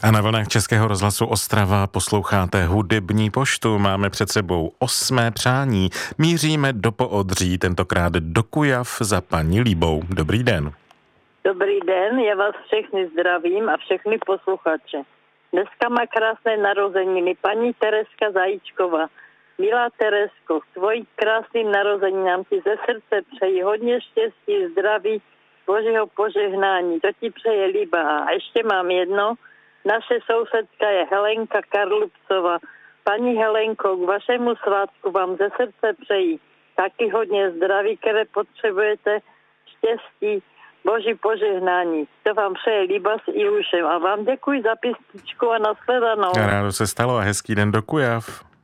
A na vlnách Českého rozhlasu Ostrava posloucháte hudební poštu. Máme před sebou 8. přání. Míříme do Poodří, tentokrát do Kujav za paní Líbou. Dobrý den. Dobrý den, já vás všechny zdravím a všechny posluchače. Dneska má krásné narozeniny paní Tereska Zajíčková. Milá Teresko, k tvojím krásným narozeninám ti ze srdce přeji hodně štěstí, zdraví, Božího požehnání. To ti přeje Líba. A ještě mám jedno. Naše sousedka je Helenka Karlubcová. Paní Helenko, k vašemu svátku vám ze srdce přeji taky hodně zdraví, které potřebujete, štěstí, Boží požehnání. To vám přeje Líba s Ilušem. A vám děkuji za písničku a nashledanou. Rádo se stalo a hezký den do Kujav.